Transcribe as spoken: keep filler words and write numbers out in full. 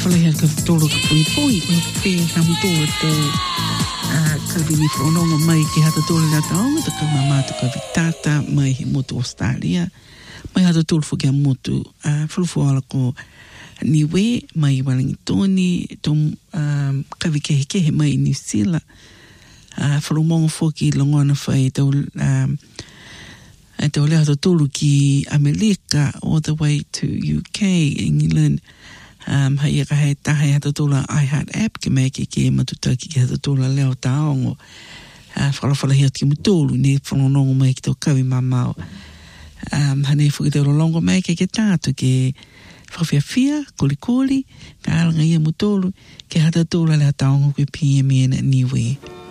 whalawhalahi ka tōro ka pui pui, o pē ka mutoa tō ka vini whanonga mai ki hata tōre la taonga, ta ka mamata ka vitata mai he motu Australia, mai hata tōru whuki a motu, whalufu ala ko niwe, mai warangi tōni, tō ka vikehe kehe mai New Zealand, whalumonga whuki longona whai tau tau lea hata tōru ki Amerika, all the way to U K, England, Um, hai eka hei tahe hata tōla iHeart app ke mai ke ke matutaki ke hata tōla leo taongo uh, whalawhalahi ati ki mutolu ne whanonongo mai ki tō kawi mamao um, hanei whakitero longo mai ke ke tātu ke whawhiawhia, koli koli ka alanga ia mutolu ke hata tōla leo taongo ke P M N niwe.